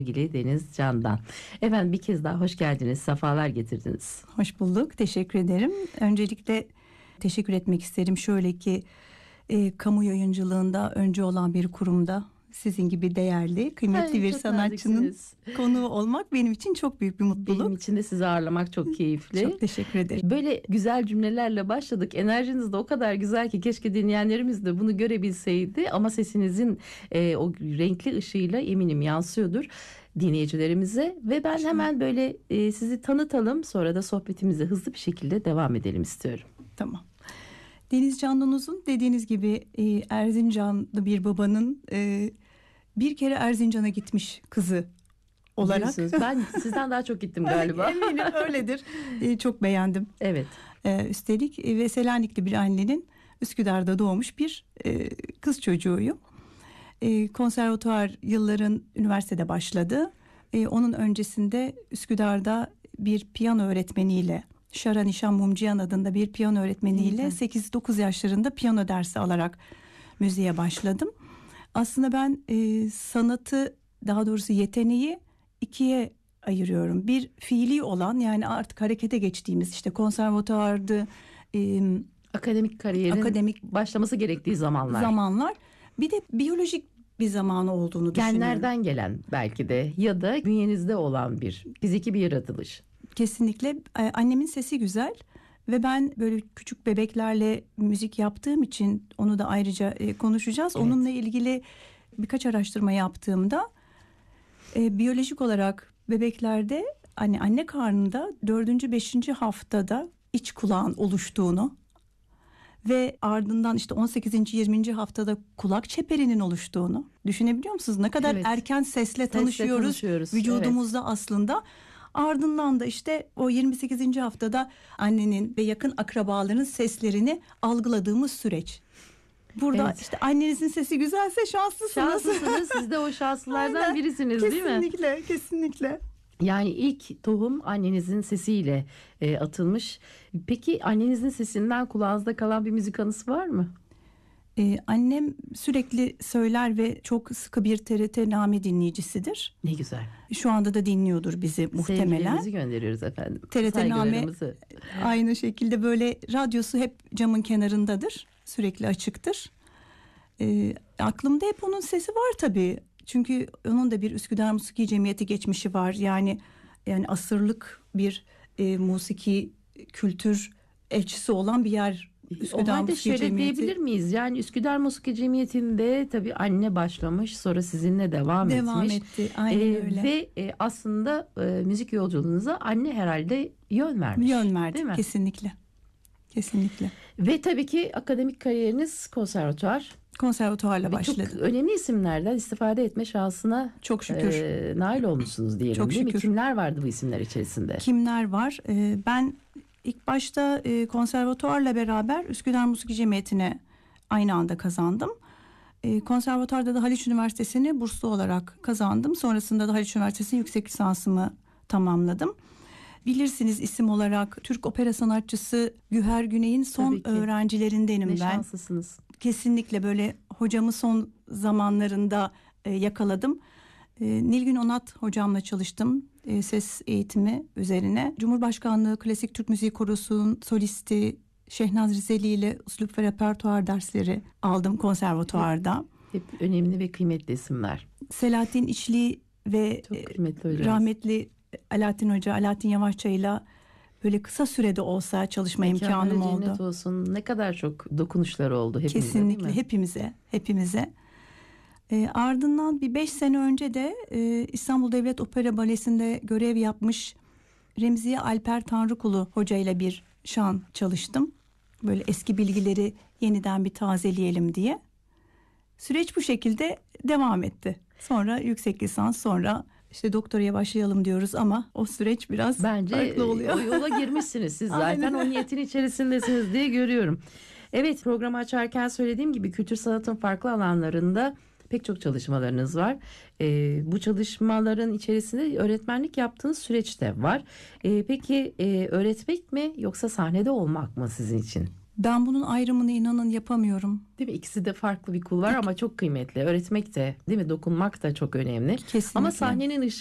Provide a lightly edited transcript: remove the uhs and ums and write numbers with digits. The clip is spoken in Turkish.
sevgili Deniz Can'dan. Efendim bir kez daha hoş geldiniz, sefalar getirdiniz. Hoş bulduk, teşekkür ederim. Öncelikle teşekkür etmek isterim. Şöyle ki kamu yayıncılığında öncü olan bir kurumda sizin gibi değerli, kıymetli bir sanatçının konuğu olmak benim için çok büyük bir mutluluk. Benim için de sizi ağırlamak çok keyifli. Çok teşekkür ederim. Böyle güzel cümlelerle başladık. Enerjiniz de o kadar güzel ki keşke dinleyenlerimiz de bunu görebilseydi. Ama sesinizin o renkli ışığıyla eminim yansıyordur dinleyicilerimize. Ve ben hemen böyle sizi tanıtalım, sonra da sohbetimize hızlı bir şekilde devam edelim istiyorum. Tamam. Deniz Candan Uzun, dediğiniz gibi Erzincanlı bir babanın bir kere Erzincan'a gitmiş kızı olarak. Ben sizden daha çok gittim galiba. Eminim öyledir. Çok beğendim. Evet. Üstelik ve Selanikli bir annenin Üsküdar'da doğmuş bir kız çocuğuyum. Konservatuvar yılların üniversitede başladı. Onun öncesinde Üsküdar'da bir piyano öğretmeniyle, Şara Nişan Mumciyan adında bir piyano öğretmeniyle 8-9 yaşlarında piyano dersi alarak müziğe başladım. Aslında ben sanatı, daha doğrusu yeteneği ikiye ayırıyorum. Bir fiili olan, yani artık harekete geçtiğimiz, işte konservatuvardı, akademik kariyerin başlaması gerektiği zamanlar. Bir de biyolojik bir zamanı olduğunu düşünüyorum. Genlerden gelen belki de ya da bünyenizde olan bir fiziki bir yaratılış. Kesinlikle. Annemin sesi güzel ve ben böyle küçük bebeklerle müzik yaptığım için onu da ayrıca konuşacağız. Evet. Onunla ilgili birkaç araştırma yaptığımda biyolojik olarak bebeklerde anne karnında 4. 5. haftada iç kulağın oluştuğunu ve ardından işte 18. 20. haftada kulak çeperinin oluştuğunu düşünebiliyor musunuz? Ne kadar erken sesle tanışıyoruz vücudumuzda aslında. Ardından da işte o 28. haftada annenin ve yakın akrabaların seslerini algıladığımız süreç. Burada işte annenizin sesi güzelse şanslısınız. Siz de o şanslılardan birisiniz, değil mi? Kesinlikle. Yani ilk tohum annenizin sesiyle atılmış. Peki annenizin sesinden kulağınızda kalan bir müzik anısı var mı? Annem sürekli söyler ve çok sıkı bir TRT Name dinleyicisidir. Ne güzel. Şu anda da dinliyordur bizi muhtemelen. Sevgilerimizi gönderiyoruz efendim. TRT Name aynı şekilde böyle radyosu hep camın kenarındadır. Sürekli açıktır. Aklımda hep onun sesi var tabii. Çünkü onun da bir Üsküdar Musiki Cemiyeti geçmişi var. Yani asırlık bir musiki kültür elçisi olan bir yer. O halde şöyle diyebilir miyiz? Yani Üsküdar Musiki Cemiyeti'nde tabii anne başlamış, sonra sizinle devam etti. Aynen öyle. Ve aslında müzik yolculuğunuza anne herhalde yön vermiş. Yön verdi, değil mi? Kesinlikle. Ve tabii ki akademik kariyeriniz konservatuvarla başladı. Çok önemli isimlerden istifade etme şansına çok şükür nail olmuşsunuz diyelim, çok değil şükür. mi? Kimler vardı bu isimler içerisinde? Kimler var? Ben ilk başta konservatuvarla beraber Üsküdar Musiki Cemiyeti'ne aynı anda kazandım. Konservatuvarda da Haliç Üniversitesi'ni burslu olarak kazandım. Sonrasında da Haliç Üniversitesi'nin yüksek lisansımı tamamladım. Bilirsiniz, isim olarak Türk opera sanatçısı Güher Güney'in son öğrencilerindenim ben. Ne şanslısınız. Kesinlikle böyle hocamı son zamanlarında yakaladım. Nilgün Onat hocamla çalıştım ses eğitimi üzerine. Cumhurbaşkanlığı Klasik Türk Müziği Korosu'nun solisti Şehnaz Rizeli ile üslup ve repertuar dersleri aldım konservatuvarda. Hep önemli ve kıymetli isimler. Selahattin İçli ve rahmetli Alaaddin Yavaşçay'la böyle kısa sürede olsa çalışma imkanım oldu. Cennet olsun. Ne kadar çok dokunuşları oldu hepimize. Kesinlikle hepimize. Ardından bir 5 sene önce de İstanbul Devlet Opera Balesi'nde görev yapmış Remziye Alper Tanrıkulu Hoca ile bir şan çalıştım. Böyle eski bilgileri yeniden bir tazeleyelim diye. Süreç bu şekilde devam etti. Sonra yüksek lisans, sonra işte doktoraya başlayalım diyoruz ama o süreç biraz farklı oluyor. O yola girmişsiniz siz zaten. O niyetin içerisindesiniz diye görüyorum. Evet, programı açarken söylediğim gibi kültür sanatın farklı alanlarında pek çok çalışmalarınız var. Bu çalışmaların içerisinde öğretmenlik yaptığınız süreç de var. Peki öğretmek mi yoksa sahnede olmak mı sizin için? Ben bunun ayrımını inanın yapamıyorum. Değil mi? İkisi de farklı bir kulvar ama çok kıymetli. Öğretmek de, değil mi? Dokunmak da çok önemli. Kesinlikle. Ama sahnenin